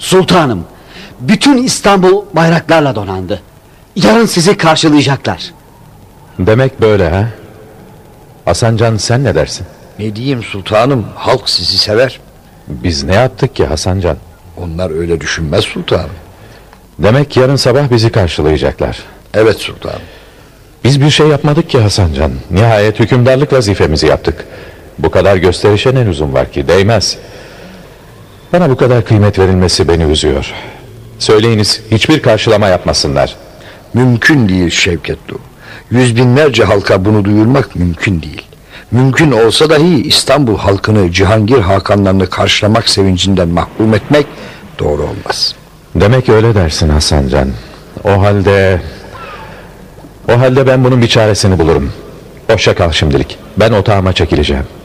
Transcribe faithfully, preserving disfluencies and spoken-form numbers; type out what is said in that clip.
Sultanım, bütün İstanbul bayraklarla donandı. Yarın sizi karşılayacaklar. Demek böyle ha? Hasancan, sen ne dersin? Ne diyeyim sultanım, halk sizi sever. Biz ne yaptık ki Hasancan? Onlar öyle düşünmez sultanım. Demek yarın sabah bizi karşılayacaklar. Evet sultanım. Biz bir şey yapmadık ki Hasancan. Nihayet hükümdarlık vazifemizi yaptık. Bu kadar gösterişe ne lüzum var ki? Değmez. Bana bu kadar kıymet verilmesi beni üzüyor. Söyleyiniz, hiçbir karşılama yapmasınlar. Mümkün değil Şevketli. Yüz binlerce halka bunu duyurmak mümkün değil. Mümkün olsa dahi İstanbul halkını, Cihangir hakanlarını karşılamak sevincinden mahrum etmek doğru olmaz. Demek öyle dersin Hasancan. O halde... O halde ben bunun bir çaresini bulurum. Hoşça kal şimdilik. Ben otağıma çekileceğim.